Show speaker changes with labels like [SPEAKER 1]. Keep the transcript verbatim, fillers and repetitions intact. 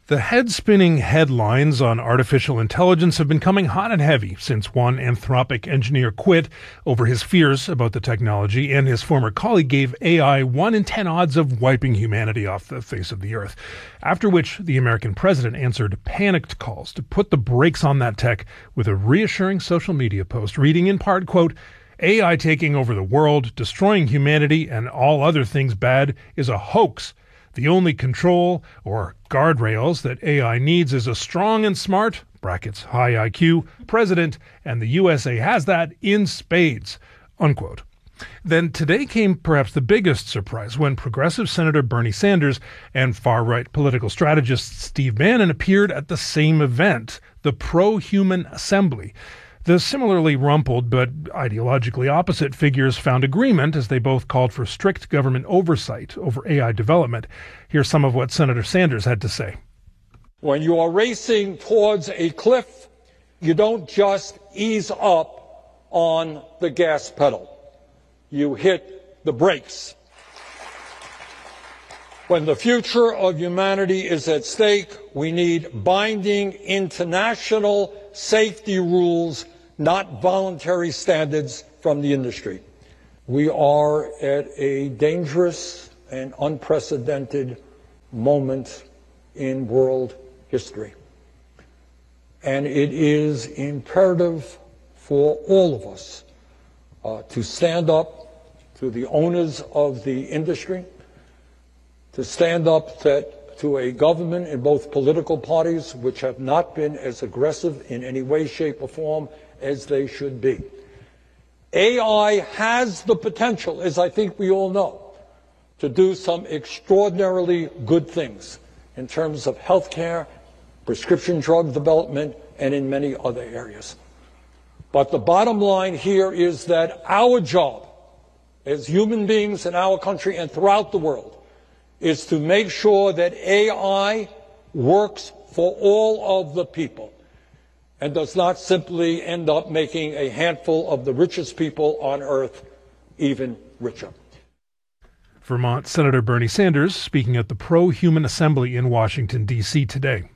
[SPEAKER 1] The head-spinning headlines on artificial intelligence have been coming hot and heavy since one Anthropic engineer quit over his fears about the technology, and his former colleague gave A I one in ten odds of wiping humanity off the face of the earth. After which, the American president answered panicked calls to put the brakes on that tech with a reassuring social media post reading in part, quote, "A I taking over the world, destroying humanity, and all other things bad is a hoax. The only control or guardrails that A I needs is a strong and smart, brackets high I Q, president, and the U S A has that in spades," unquote. Then today came perhaps the biggest surprise when progressive Senator Bernie Sanders and far-right political strategist Steve Bannon appeared at the same event, the Pro-Human Assembly. The similarly rumpled but ideologically opposite figures found agreement as they both called for strict government oversight over A I development. Here's some of what Senator Sanders had to say.
[SPEAKER 2] When you are racing towards a cliff, you don't just ease up on the gas pedal. You hit the brakes. When the future of humanity is at stake, we need binding international safety rules, not voluntary standards from the industry. We are at a dangerous and unprecedented moment in world history. And it is imperative for all of us uh, to stand up to the owners of the industry, to stand up that, to a government and both political parties which have not been as aggressive in any way, shape, or form as they should be. A I has the potential, as I think we all know, to do some extraordinarily good things in terms of healthcare, prescription drug development, and in many other areas. But the bottom line here is that our job as human beings in our country and throughout the world is to make sure that A I works for all of the people and does not simply end up making a handful of the richest people on earth even richer.
[SPEAKER 1] Vermont Senator Bernie Sanders speaking at the Pro-Human Assembly in Washington, D C today.